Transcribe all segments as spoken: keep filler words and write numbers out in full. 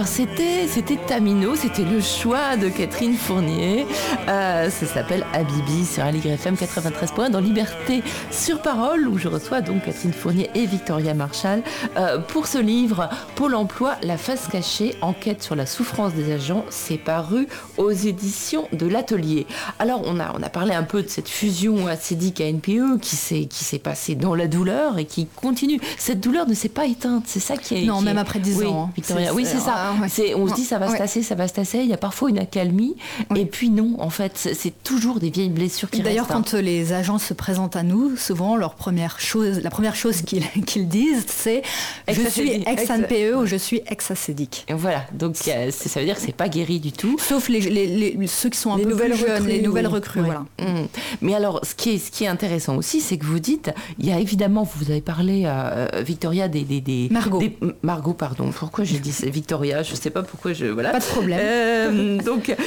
Alors c'était, c'était Tamino, c'était le choix de Catherine Fournier. Euh, ça s'appelle Habibi sur Aligre F M quatre-vingt-treize point un dans Liberté sur Parole, où je reçois donc Catherine Fournier et Victoria Marchal euh, pour ce livre Pôle emploi, la face cachée, enquête sur la souffrance des agents. C'est paru aux éditions de l'Atelier. Alors on a, on a parlé un peu de cette fusion A C D I C A N P E qui s'est, qui s'est passée dans la douleur et qui continue. Cette douleur ne s'est pas éteinte, c'est ça qui est... Non, qui même est... après dix oui, ans. Victoria, c'est, oui, c'est, c'est ça. Ah, ouais. C'est, on se dit ça va ouais. se tasser, ça va se tasser. Il y a parfois une accalmie, oui. Et puis non, en fait, c'est, c'est toujours des vieilles blessures qui D'ailleurs, restent. D'ailleurs, quand les agents se présentent à nous, souvent leur première chose, la première chose qu'ils, qu'ils disent, c'est je suis ex-A N P E ou je suis ex-A C D I C. Voilà, donc c'est, ça veut dire que c'est pas guéri du tout. Sauf les, les, les, ceux qui sont un les peu plus jeunes, recrues, les nouvelles oui. recrues. Oui. Voilà. Mmh. Mais alors, ce qui est, ce qui est intéressant aussi, c'est que vous dites, il y a évidemment, vous avez parlé, euh, Victoria, des, des, des Margot. Des, Margot, pardon. Pourquoi j'ai dit Victoria? Je sais pas pourquoi je voilà. Pas de problème. Euh, donc,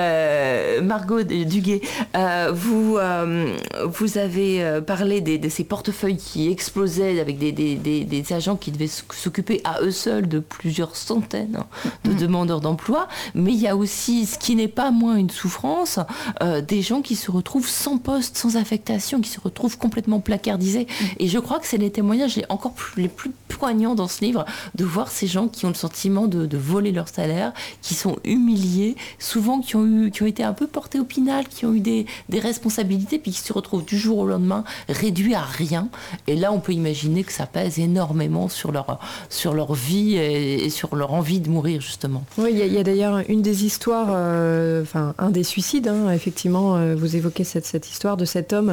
euh, Margot Duguay, euh, vous euh, vous avez parlé des, de ces portefeuilles qui explosaient avec des, des, des, des agents qui devaient s'occuper à eux seuls de plusieurs centaines de mmh. demandeurs d'emploi. Mais il y a aussi, ce qui n'est pas moins une souffrance, euh, des gens qui se retrouvent sans poste, sans affectation, qui se retrouvent complètement placardisés. Mmh. Et je crois que c'est les témoignages les encore plus, les plus poignants dans ce livre, de voir ces gens qui ont le sentiment de, de voler leur salaire, qui sont humiliés, souvent qui ont, eu, qui ont été un peu portés au pinal, qui ont eu des, des responsabilités, puis qui se retrouvent du jour au lendemain réduits à rien. Et là, on peut imaginer que ça pèse énormément sur leur, sur leur vie et, et sur leur envie de mourir, justement. Oui, il y, y a d'ailleurs une des histoires, euh, enfin, un des suicides, hein, effectivement, euh, vous évoquez cette, cette histoire de cet homme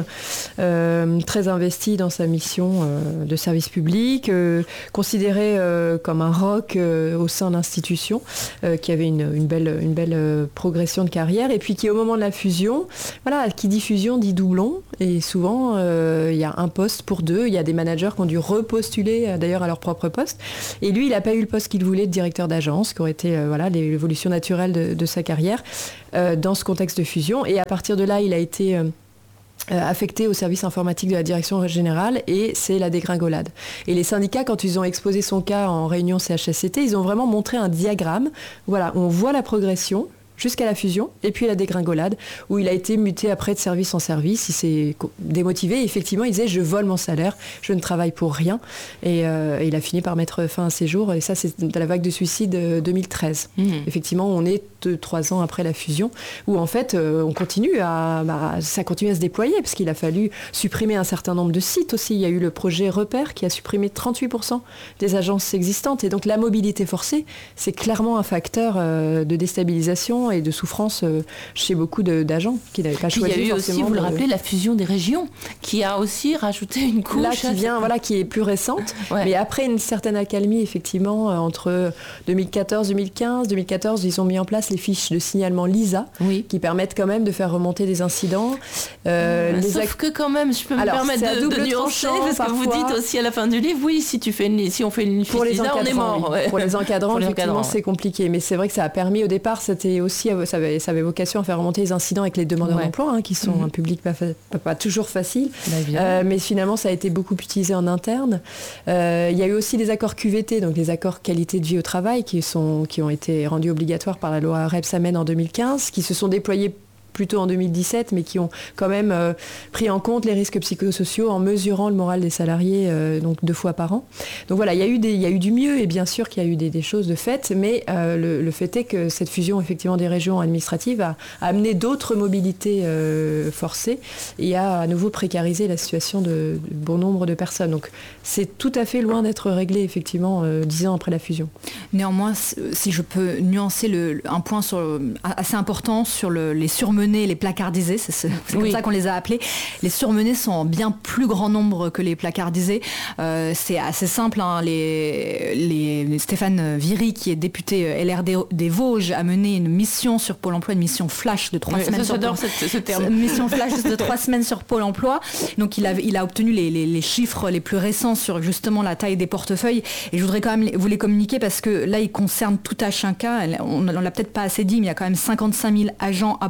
euh, très investi dans sa mission euh, de service public, euh, considéré euh, comme un rock euh, au sein de l'institution, euh, qui avait une, une belle, une belle euh, progression de carrière, et puis qui, au moment de la fusion, voilà, qui dit fusion dit doublon, et souvent, euh, il y a un poste pour deux, il y a des managers qui ont dû repostuler, euh, d'ailleurs, à leur propre poste, et lui, il n'a pas eu le poste qu'il voulait de directeur d'agence, qui aurait été, euh, voilà, l'évolution naturelle de, de sa carrière, euh, dans ce contexte de fusion, et à partir de là, il a été... Euh, Euh, affecté au service informatique de la direction générale, et c'est la dégringolade. Et les syndicats, quand ils ont exposé son cas en réunion C H S C T, ils ont vraiment montré un diagramme. Voilà, on voit la progression jusqu'à la fusion, et puis la dégringolade, où il a été muté après de service en service, il s'est démotivé, et effectivement il disait « je vole mon salaire, je ne travaille pour rien », et, euh, et il a fini par mettre fin à ses jours, et ça c'est de la vague de suicide deux mille treize. Mmh. Effectivement, on est deux, trois ans après la fusion, où en fait euh, on continue à, bah, ça continue à se déployer, parce qu'il a fallu supprimer un certain nombre de sites aussi. Il y a eu le projet Repère qui a supprimé trente-huit pour cent des agences existantes, et donc la mobilité forcée, c'est clairement un facteur euh, de déstabilisation et de souffrance euh, chez beaucoup de, d'agents qui n'avaient pas choisi. Il y a eu aussi, vous de... le rappelez, la fusion des régions, qui a aussi rajouté une couche. Là, qui vient, voilà, qui est plus récente, ouais. Mais après une certaine accalmie, effectivement, euh, entre deux mille quatorze deux mille quinze, deux mille quatorze, ils ont mis en place les fiches de signalement Lisa, oui. Qui permettent quand même de faire remonter des incidents. Euh, euh, sauf ac... que quand même, je peux me Alors, permettre de, de nuancer, parce parfois, que vous dites aussi à la fin du livre, oui, si, tu fais une, si on fait une fiche Lisa, on est mort. Oui. Ouais. Pour les encadrants, pour les effectivement, encadrants, c'est compliqué. Mais c'est vrai que ça a permis, au départ, c'était aussi, ça avait, ça avait vocation à faire remonter les incidents avec les demandeurs ouais. d'emploi, hein, qui sont mmh. un public pas, fa- pas, pas toujours facile. Bah, euh, mais finalement, ça a été beaucoup utilisé en interne. Euh, il y a eu aussi les accords Q V T, donc les accords qualité de vie au travail, qui, sont, qui ont été rendus obligatoires par la loi Rebsamen en deux mille quinze, qui se sont déployés plutôt en deux mille dix-sept, mais qui ont quand même euh, pris en compte les risques psychosociaux en mesurant le moral des salariés euh, donc deux fois par an. Donc voilà, il y a eu des, il y a eu du mieux, et bien sûr qu'il y a eu des, des choses de faites, mais euh, le, le fait est que cette fusion effectivement des régions administratives a, a amené d'autres mobilités euh, forcées et a à nouveau précarisé la situation de, de bon nombre de personnes. Donc c'est tout à fait loin d'être réglé effectivement euh, dix ans après la fusion. Néanmoins, si je peux nuancer le, un point sur, assez important sur le, les surmenés, les placardisés, c'est, c'est oui. comme ça qu'on les a appelés. Les surmenés sont en bien plus grand nombre que les placardisés. Euh, c'est assez simple. Hein. Les, les, Stéphane Viry, qui est député L R D des Vosges, a mené une mission sur Pôle emploi, une mission flash de trois oui, semaines. Ça, sur j'adore Pôle... cette, ce terme. Une mission flash de trois semaines sur Pôle emploi. Donc il a, il a obtenu les, les, les chiffres les plus récents sur justement la taille des portefeuilles. Et je voudrais quand même vous les communiquer, parce que là, ils concernent tout à chacun. On ne l'a peut-être pas assez dit, mais il y a quand même cinquante-cinq mille agents à Pôle emploi.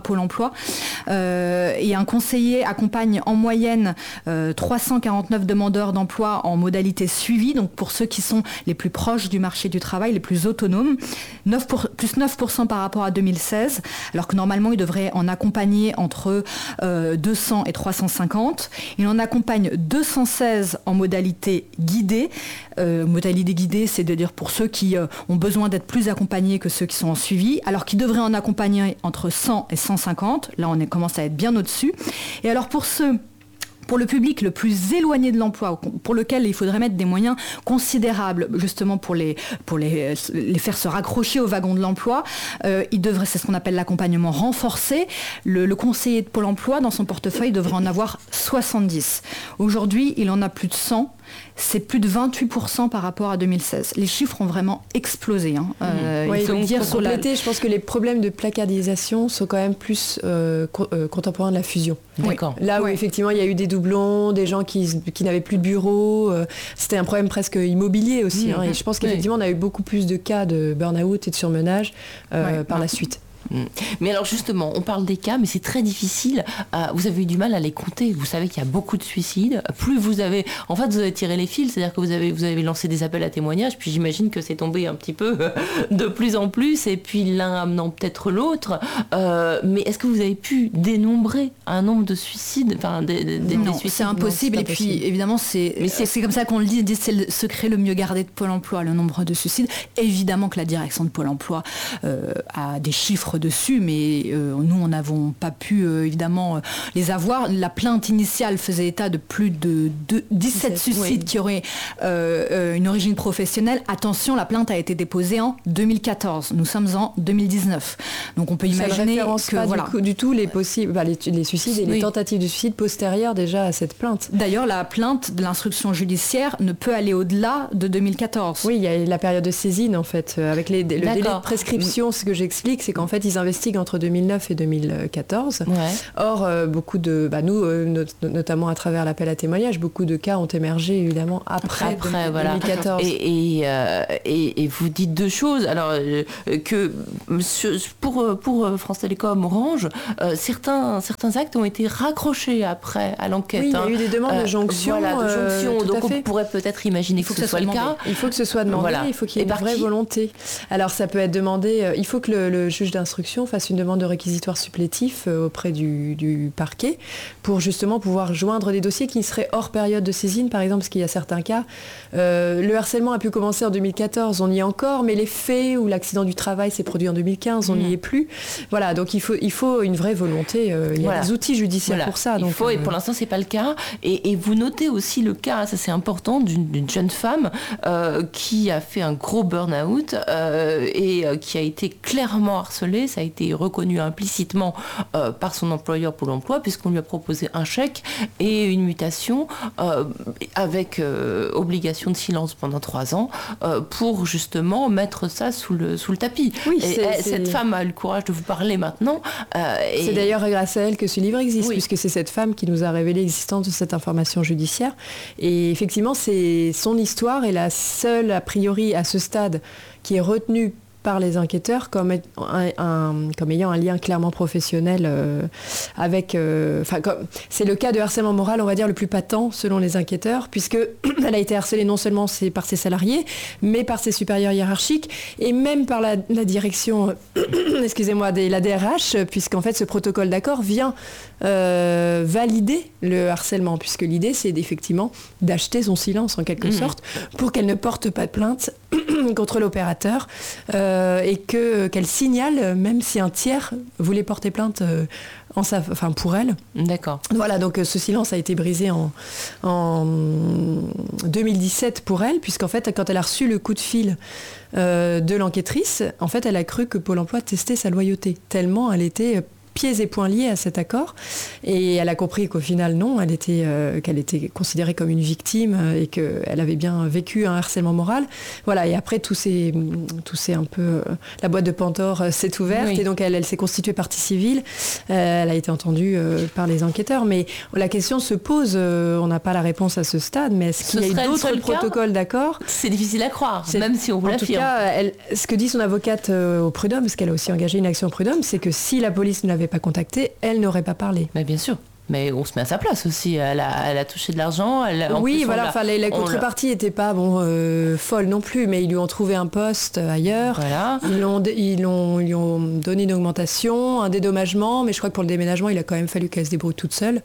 l'emploi. Euh, et un conseiller accompagne en moyenne euh, trois cent quarante-neuf demandeurs d'emploi en modalité suivie, donc pour ceux qui sont les plus proches du marché du travail, les plus autonomes, neuf pour, plus neuf pour cent par rapport à deux mille seize, alors que normalement il devrait en accompagner entre euh, deux cents et trois cent cinquante. Il en accompagne deux cent seize en modalité guidée. Euh, modalité guidée, c'est de dire pour ceux qui euh, ont besoin d'être plus accompagnés que ceux qui sont en suivi, alors qu'ils devraient en accompagner entre cent et cent cinquante. Là, on est, commence à être bien au-dessus. Et alors pour ceux Pour le public le plus éloigné de l'emploi, pour lequel il faudrait mettre des moyens considérables, justement pour les, pour les, les faire se raccrocher au wagon de l'emploi, euh, il devrait, c'est ce qu'on appelle l'accompagnement renforcé. Le, le conseiller de Pôle emploi, dans son portefeuille, devrait en avoir soixante-dix. Aujourd'hui, il en a plus de cent. C'est plus de vingt-huit pour cent par rapport à deux mille seize. Les chiffres ont vraiment explosé. Hein. Euh, ouais, il faut donc, le dire pour sur compléter, la... je pense que les problèmes de placardisation sont quand même plus euh, co- euh, contemporains de la fusion. D'accord. Là où ouais. effectivement il y a eu des doublons, des gens qui, qui n'avaient plus de bureau, euh, c'était un problème presque immobilier aussi. Mmh. Hein, et je pense qu'effectivement on a eu beaucoup plus de cas de burn-out et de surmenage euh, ouais. par la suite. Mais alors justement, on parle des cas, mais c'est très difficile. Euh, vous avez eu du mal à les compter. Vous savez qu'il y a beaucoup de suicides. Plus vous avez, en fait, vous avez tiré les fils, c'est-à-dire que vous avez, vous avez lancé des appels à témoignages. Puis j'imagine que c'est tombé un petit peu de plus en plus, et puis l'un amenant peut-être l'autre. Euh, mais est-ce que vous avez pu dénombrer un nombre de suicides, enfin des, des, des non, suicides? C'est impossible. Non, c'est impossible. Et puis évidemment, c'est, mais c'est... c'est comme ça qu'on le dit. C'est le secret le mieux gardé de Pôle emploi, le nombre de suicides. Évidemment que la direction de Pôle emploi euh, a des chiffres dessus, mais Euh, nous, on n'avons pas pu euh, évidemment euh, les avoir. La plainte initiale faisait état de plus de, de dix-sept dix-sept, suicides oui. qui auraient euh, euh, une origine professionnelle. Attention, la plainte a été déposée en deux mille quatorze. Nous sommes en deux mille dix-neuf. Donc on peut ça imaginer ne référence que pas voilà. du, coup, du tout les, possibles, bah, les, les suicides et oui. les tentatives de suicide postérieures déjà à cette plainte. D'ailleurs, la plainte de l'instruction judiciaire ne peut aller au-delà de deux mille quatorze. Oui, il y a la période de saisine en fait. Avec les, le D'accord. délai de prescription, ce que j'explique, c'est qu'en fait, ils investiguent entre deux mille neuf et deux mille quatorze. Ouais. Or, euh, beaucoup de, bah, nous, euh, not- notamment à travers l'appel à témoignages, beaucoup de cas ont émergé évidemment après, après deux mille quatorze. Voilà. Et, et, euh, et, et vous dites deux choses. Alors euh, que pour, pour France Télécom Orange, euh, certains, certains actes ont été raccrochés après à l'enquête. Oui, il y a hein. eu des demandes de jonction. Voilà, de jonction. Euh, Donc on pourrait peut-être imaginer que, que ce soit le cas. Il faut que ce soit demandé. Voilà. Il faut qu'il y ait et une vraie qui volonté. Alors ça peut être demandé. Euh, il faut que le, le juge d'instruction fasse une demande de réquisitoire supplétif euh, auprès du, du parquet pour justement pouvoir joindre des dossiers qui seraient hors période de saisine, par exemple, parce qu'il y a certains cas. Euh, le harcèlement a pu commencer en deux mille quatorze, on y est encore, mais les faits ou l'accident du travail s'est produit en deux mille quinze, on n'y mmh. est plus. Voilà, donc il faut, il faut une vraie volonté. Euh, il y a voilà. des outils judiciaires voilà. pour ça. Donc, il faut, euh... et pour l'instant, c'est pas le cas. Et, et vous notez aussi le cas, ça c'est important, d'une, d'une jeune femme euh, qui a fait un gros burn-out euh, et euh, qui a été clairement harcelée. Ça a été reconnu implicitement euh, par son employeur Pôle emploi, puisqu'on lui a proposé un chèque et une mutation euh, avec euh, obligation de silence pendant trois ans euh, pour justement mettre ça sous le, sous le tapis. Oui, et c'est, elle, c'est... cette femme a eu le courage de vous parler maintenant. Euh, et... C'est d'ailleurs grâce à elle que ce livre existe, oui. puisque c'est cette femme qui nous a révélé l'existence de cette information judiciaire. Et effectivement, c'est son histoire est la seule, a priori, à ce stade, qui est retenue par les enquêteurs comme, un, un, comme ayant un lien clairement professionnel euh, avec... Euh, comme, c'est le cas de harcèlement moral, on va dire, le plus patent selon les enquêteurs, puisqu'elle a été harcelée non seulement par ses salariés, mais par ses supérieurs hiérarchiques, et même par la, la direction, excusez-moi, de la D R H, puisqu'en fait ce protocole d'accord vient euh, valider le harcèlement, puisque l'idée c'est effectivement d'acheter son silence en quelque mmh. sorte, pour qu'elle ne porte pas de plainte contre l'opérateur, euh, et que, qu'elle signale, même si un tiers voulait porter plainte euh, en sa, enfin, pour elle. D'accord. Voilà, donc ce silence a été brisé en, en deux mille dix-sept pour elle, puisqu'en fait, quand elle a reçu le coup de fil euh, de l'enquêtrice, en fait, elle a cru que Pôle emploi testait sa loyauté, tellement elle était pieds et poings liés à cet accord, et elle a compris qu'au final non, elle était, euh, qu'elle était considérée comme une victime et qu'elle avait bien vécu un harcèlement moral. Voilà, et après tout s'est, tout s'est un peu, euh, la boîte de Pandore euh, s'est ouverte, oui. et donc elle, elle s'est constituée partie civile. Euh, elle a été entendue euh, par les enquêteurs, mais la question se pose, euh, on n'a pas la réponse à ce stade, mais est-ce qu'il ce y a eu d'autres protocoles d'accord ? C'est difficile à croire, c'est, même si on vous l'affirme. En tout cas, elle, ce que dit son avocate euh, au prud'homme, parce qu'elle a aussi engagé une action au prud'homme, c'est que si la police ne l'avait l'avait pas contactée, elle n'aurait pas parlé. Mais bien sûr. Mais on se met à sa place aussi. Elle a, elle a touché de l'argent. Elle, oui, voilà. Enfin, la, la contrepartie n'était pas bon, euh, folle non plus, mais ils lui ont trouvé un poste ailleurs. Voilà. Ils, l'ont, ils, l'ont, ils lui ont donné une augmentation, un dédommagement, mais je crois que pour le déménagement, il a quand même fallu qu'elle se débrouille toute seule.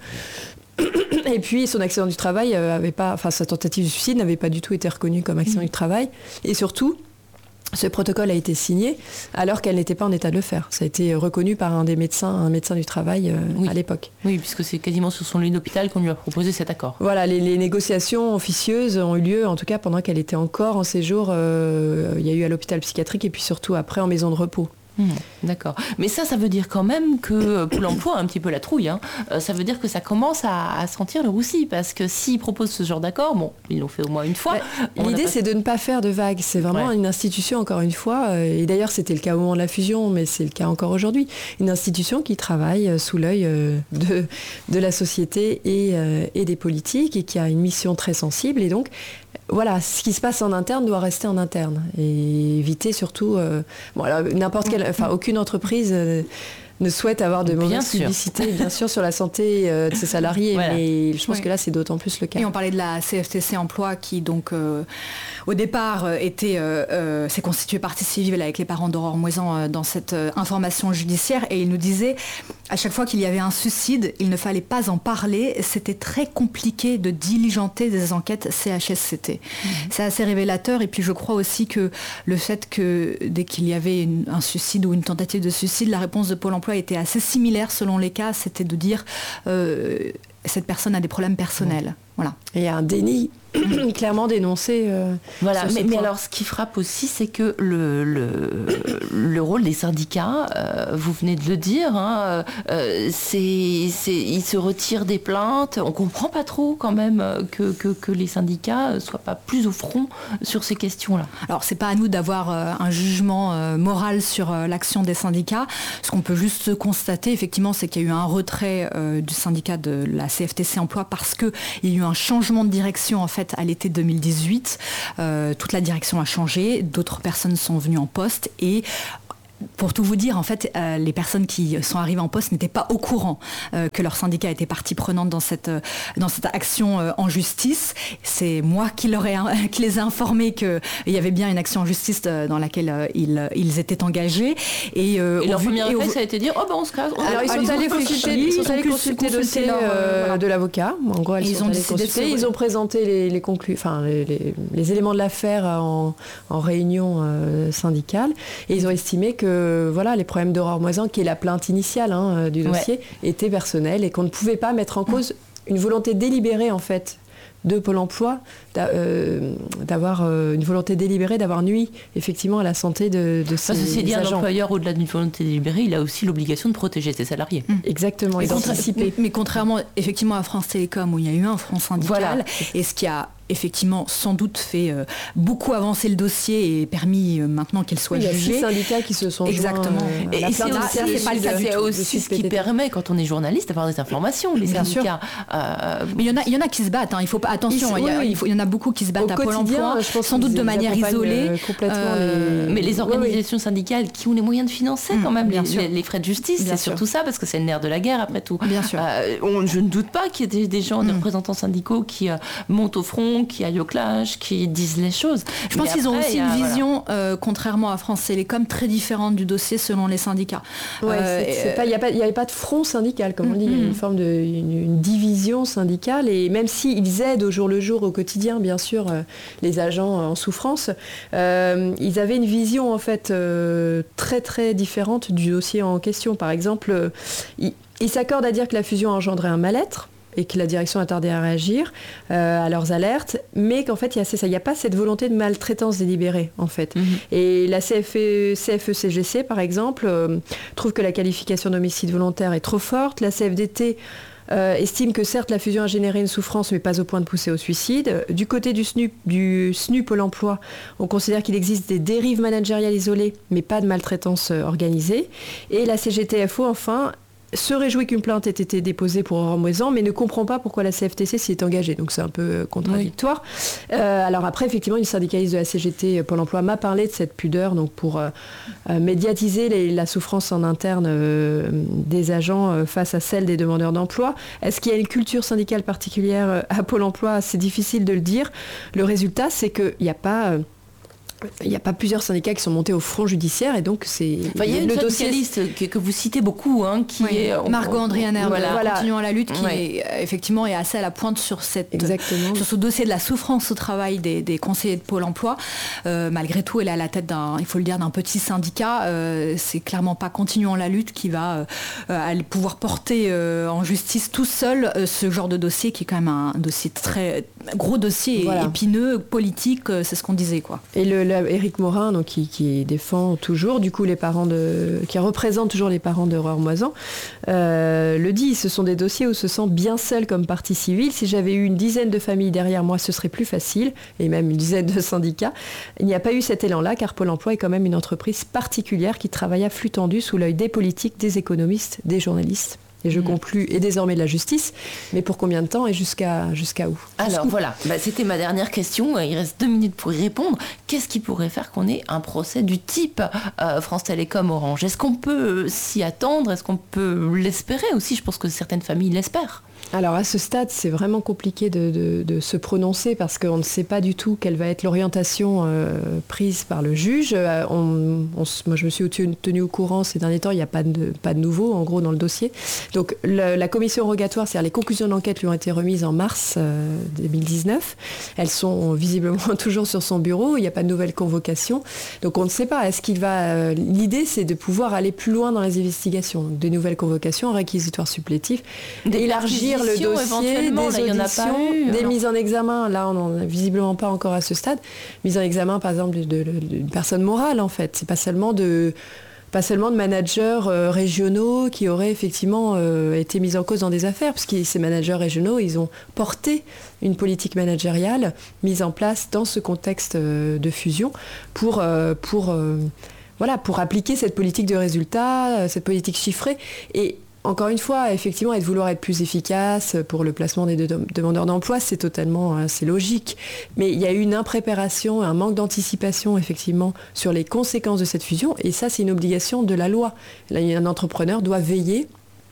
Et puis, son accident du travail avait pas, enfin, sa tentative de suicide n'avait pas du tout été reconnue comme accident mmh. du travail. Et surtout, ce protocole a été signé alors qu'elle n'était pas en état de le faire. Ça a été reconnu par un des médecins, un médecin du travail euh, oui. à l'époque. Oui, puisque c'est quasiment sur son lit d'hôpital qu'on lui a proposé cet accord. Voilà, les, les négociations officieuses ont eu lieu, en tout cas pendant qu'elle était encore en séjour. Euh, il y a eu à l'hôpital psychiatrique et puis surtout après en maison de repos. Mmh, d'accord. Mais ça, ça veut dire quand même que Pôle emploi a un petit peu la trouille. Hein. Euh, ça veut dire que ça commence à, à sentir le roussi. Parce que s'ils proposent ce genre d'accord, bon, ils l'ont fait au moins une fois. Bah, l'idée, pas... c'est de ne pas faire de vagues. C'est vraiment ouais. une institution, encore une fois. Et d'ailleurs, c'était le cas au moment de la fusion, mais c'est le cas encore aujourd'hui. Une institution qui travaille sous l'œil de, de la société et, et des politiques et qui a une mission très sensible. Et donc, voilà, ce qui se passe en interne doit rester en interne et éviter surtout, euh, bon, alors, n'importe quelle, enfin aucune entreprise euh, ne souhaite avoir de mauvaise publicité, bien sûr, sur la santé euh, de ses salariés, voilà. mais je pense oui. que là c'est d'autant plus le cas. Et on parlait de la C F T C Emploi qui donc euh, au départ euh, était, euh, euh, s'est constituée partie civile avec les parents d'Aurore Moisan euh, dans cette euh, information judiciaire et il nous disait à chaque fois qu'il y avait un suicide, il ne fallait pas en parler, c'était très compliqué de diligenter des enquêtes C H S C T. Mmh. C'est assez révélateur et puis je crois aussi que le fait que dès qu'il y avait une, un suicide ou une tentative de suicide, la réponse de Pôle emploi était assez similaire selon les cas, c'était de dire euh, cette personne a des problèmes personnels. Mmh. Voilà. Et un déni clairement dénoncé. Euh, voilà, mais, mais alors ce qui frappe aussi, c'est que le, le, le rôle des syndicats, euh, vous venez de le dire, hein, euh, c'est, c'est, ils se retirent des plaintes. On ne comprend pas trop quand même que, que, que les syndicats ne soient pas plus au front sur ces questions-là. Alors ce n'est pas à nous d'avoir euh, un jugement euh, moral sur euh, l'action des syndicats. Ce qu'on peut juste constater, effectivement, c'est qu'il y a eu un retrait euh, du syndicat de la C F T C Emploi parce qu'il y a eu un changement de direction en fait à l'été deux mille dix-huit. Euh, toute la direction a changé, d'autres personnes sont venues en poste et pour tout vous dire, en fait, euh, les personnes qui sont arrivées en poste n'étaient pas au courant euh, que leur syndicat était partie prenante dans cette, euh, dans cette action euh, en justice. C'est moi qui, leur ai, qui les ai informés qu'il y avait bien une action en justice euh, dans laquelle euh, ils, ils étaient engagés. Et, euh, et leur premier réflexe, ça a été de dire « Oh ben on se casse ». Alors, ils sont allés consulter, ils sont allés consulter le dossier euh, voilà. de l'avocat. En gros, elles ils sont ont allées consulter. Ils ont présenté les, les, conclu- enfin, les, les, les éléments de l'affaire en, en réunion euh, syndicale. Et ils ont estimé que voilà, les problèmes d'Aurore Moisan, qui est la plainte initiale hein, du dossier, ouais. étaient personnels et qu'on ne pouvait pas mettre en cause une volonté délibérée en fait de Pôle emploi d'a, euh, d'avoir euh, une volonté délibérée d'avoir nui effectivement à la santé de, de ses agents. C'est dit, un employeur au-delà d'une volonté délibérée, il a aussi l'obligation de protéger ses salariés. Mmh. Exactement, et d'anticiper. Mais, mais contrairement effectivement à France Télécom où il y a eu un front syndical, voilà. et ce qui a effectivement sans doute fait euh, beaucoup avancer le dossier et permis euh, maintenant qu'il soit oui, jugé. Il y a six syndicats qui se sont exactement. joints. Euh, et, et c'est, aussi, c'est pas le cas. C'est aussi ce qui permet, quand on est journaliste, d'avoir des informations. Les Bien syndicats. Euh, Mais il y en a, il y en a qui se battent. Hein. Il faut pas attention. Il, il, y a, oui, il, faut, il y en a beaucoup qui se battent Au à Pôle emploi, je pense sans doute de manière isolée. Complètement euh, les... Mais les organisations oui, oui. syndicales qui ont les moyens de financer mmh, quand même les, les, les frais de justice, bien c'est sûr. surtout ça parce que c'est le nerf de la guerre après tout. Bien sûr. Euh, on, je ne doute pas qu'il y ait des, des gens, mmh. des représentants syndicaux qui euh, montent au front, qui aillent au clash, qui disent les choses. Je pense qu'ils ont aussi a, une vision, voilà. euh, contrairement à France Télécom, très différente du dossier selon les syndicats. Ouais, euh, c'est, c'est pas, y a pas, il n'y avait pas de front syndical, comme on dit, il y a une forme de une, une division syndicale, et même s'ils aident au jour le jour, au quotidien, bien sûr, euh, les agents en souffrance, euh, ils avaient une vision en fait euh, très très différente du dossier en question. Par exemple, euh, ils, ils s'accordent à dire que la fusion a engendré un mal-être, et que la direction a tardé à réagir euh, à leurs alertes, mais qu'en fait, il y a, c'est ça, il n'y a pas cette volonté de maltraitance délibérée, en fait. Mm-hmm. Et la C F E C G C, par exemple, euh, trouve que la qualification d'homicide volontaire est trop forte. La C F D T euh, estime que certes, la fusion a généré une souffrance, mais pas au point de pousser au suicide. Du côté du S N U, du S N U Pôle emploi, on considère qu'il existe des dérives managériales isolées, mais pas de maltraitance euh, organisée. Et la C G T F O, enfin, se réjouit qu'une plainte ait été déposée pour Aurore Moisan, mais ne comprend pas pourquoi la C F T C s'y est engagée. Donc c'est un peu contradictoire. Oui. Euh, alors après, effectivement, une syndicaliste de la C G T, Pôle emploi, m'a parlé de cette pudeur donc pour euh, médiatiser les, la souffrance en interne euh, des agents euh, face à celle des demandeurs d'emploi. Est-ce qu'il y a une culture syndicale particulière à Pôle emploi ? C'est difficile de le dire. Le résultat, c'est qu'il n'y a pas... Euh, Il n'y a pas plusieurs syndicats qui sont montés au front judiciaire et donc c'est... Enfin, il y a une syndicaliste dossier... que, que vous citez beaucoup, hein, qui oui. est... Margot Andrianer, voilà. voilà. Continuons à la lutte, qui ouais. est, effectivement est assez à la pointe sur, cette, sur ce dossier de la souffrance au travail des, des conseillers de Pôle emploi. Euh, malgré tout, elle est à la tête d'un, il faut le dire, d'un petit syndicat. Euh, c'est clairement pas Continuons la lutte qui va euh, pouvoir porter euh, en justice tout seul euh, ce genre de dossier qui est quand même un dossier très... gros dossier voilà. épineux, politique, euh, c'est ce qu'on disait, quoi. Et le Éric Morin, donc, qui, qui défend toujours, du coup, les parents de, qui représente toujours les parents d'Aurore Moisan, euh, le dit, ce sont des dossiers où on se sent bien seul comme partie civile. Si j'avais eu une dizaine de familles derrière moi, ce serait plus facile, et même une dizaine de syndicats. Il n'y a pas eu cet élan-là, car Pôle emploi est quand même une entreprise particulière qui travaille à flux tendu sous l'œil des politiques, des économistes, des journalistes. Et je conclus, et désormais de la justice, mais pour combien de temps et jusqu'à, jusqu'à où ? Alors voilà, bah, c'était ma dernière question, il reste deux minutes pour y répondre. Qu'est-ce qui pourrait faire qu'on ait un procès du type euh, France Télécom Orange ? Est-ce qu'on peut s'y attendre ? Est-ce qu'on peut l'espérer aussi ? Je pense que certaines familles l'espèrent. Alors à ce stade, c'est vraiment compliqué de, de, de se prononcer parce qu'on ne sait pas du tout quelle va être l'orientation euh, prise par le juge. Euh, on, on, moi, je me suis tenue au courant ces derniers temps, il n'y a pas de, pas de nouveau, en gros, dans le dossier. Donc le, la commission rogatoire, c'est-à-dire les conclusions de l'enquête lui ont été remises en mars euh, deux mille dix-neuf. Elles sont visiblement toujours sur son bureau, il n'y a pas de nouvelle convocation. Donc on ne sait pas. Est-ce qu'il va... Euh, l'idée, c'est de pouvoir aller plus loin dans les investigations. De nouvelles convocations, réquisitoires supplétifs, d'élargir le dossier, des là, il y en a pas eu, des alors. mises en examen. Là, on n'en est visiblement pas encore à ce stade. Mise en examen, par exemple, d'une personne morale, en fait. C'est pas seulement de... pas seulement de managers euh, régionaux qui auraient effectivement euh, été mis en cause dans des affaires, parce que ces managers régionaux, ils ont porté une politique managériale mise en place dans ce contexte euh, de fusion pour, euh, pour, euh, voilà, pour appliquer cette politique de résultat, euh, cette politique chiffrée. Et encore une fois, effectivement, et de vouloir être plus efficace pour le placement des de- demandeurs d'emploi, c'est totalement, hein, c'est logique. Mais il y a eu une impréparation, un manque d'anticipation, effectivement, sur les conséquences de cette fusion. Et ça, c'est une obligation de la loi. Là, un entrepreneur doit veiller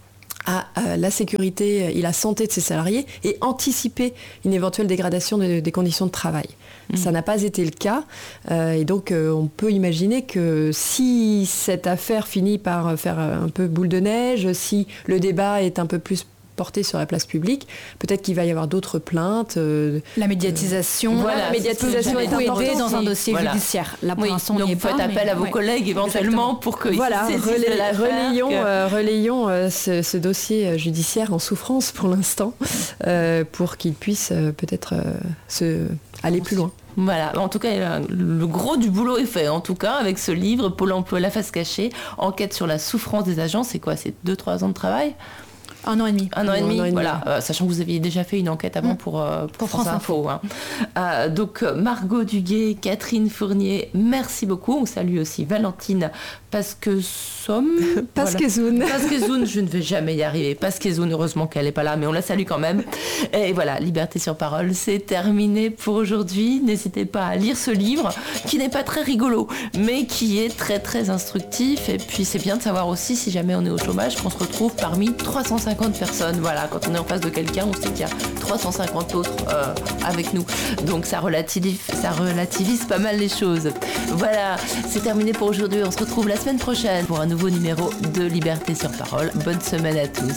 à, à la sécurité et la santé de ses salariés et anticiper une éventuelle dégradation de, des conditions de travail. Mmh. Ça n'a pas été le cas. Euh, et donc, euh, on peut imaginer que si cette affaire finit par faire un peu boule de neige, si le débat est un peu plus porté sur la place publique, peut-être qu'il va y avoir d'autres plaintes. Euh, la médiatisation, euh, voilà, la médiatisation est importante dans un dossier voilà. judiciaire. Là, pour oui, l'instant, donc on n'y est vous pas. faites appel mais... à vos ouais. collègues éventuellement Exactement. pour que voilà, relais, relayons, que... euh, relayons euh, ce, ce dossier judiciaire en souffrance pour l'instant, euh, pour qu'il puisse euh, peut-être euh, se aller plus loin. Voilà, en tout cas, le gros du boulot est fait, en tout cas, avec ce livre, Pôle emploi, la face cachée, enquête sur la souffrance des agents. C'est quoi, c'est deux trois ans de travail ? Un an et demi. Un an et demi, an et demi. voilà. Euh, sachant que vous aviez déjà fait une enquête avant mmh. pour, euh, pour, pour France, France Info. Info hein. euh, donc, Margot Duguet, Catherine Fournier, merci beaucoup. On salue aussi Valentine Pasquezoun. Pasquezoun. Voilà. Pasquezoun, je ne vais jamais y arriver. Pasquezoun, heureusement qu'elle n'est pas là, mais on la salue quand même. Et voilà, Liberté sur parole, c'est terminé pour aujourd'hui. N'hésitez pas à lire ce livre, qui n'est pas très rigolo, mais qui est très très instructif. Et puis, c'est bien de savoir aussi, si jamais on est au chômage, qu'on se retrouve parmi trois cent cinquante personnes. Voilà, quand on est en face de quelqu'un, on sait qu'il y a trois cent cinquante autres euh, avec nous. Donc ça relativise, ça relativise pas mal les choses. Voilà, c'est terminé pour aujourd'hui. On se retrouve la semaine prochaine pour un nouveau numéro de Liberté sur parole. Bonne semaine à tous.